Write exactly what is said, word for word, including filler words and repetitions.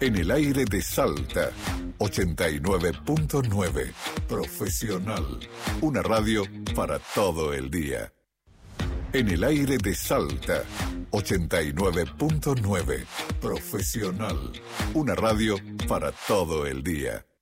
En el aire de Salta, ochenta y nueve punto nueve. Profesional. Una radio para todo el día. En el aire de Salta, ochenta y nueve punto nueve. Profesional. Una radio para todo el día.